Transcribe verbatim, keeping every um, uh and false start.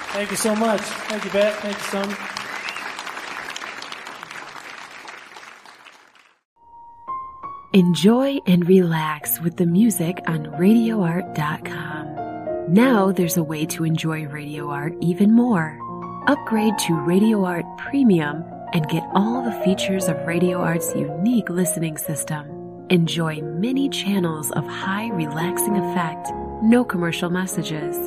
Thank you so much. Thank you, Beth. Thank you, Sonny. Enjoy and relax with the music on radio art dot com. Now there's a way to enjoy Radio Art even more. Upgrade to Radio Art Premium and get all the features of Radio Art's unique listening system. Enjoy many channels of high relaxing effect, no commercial messages,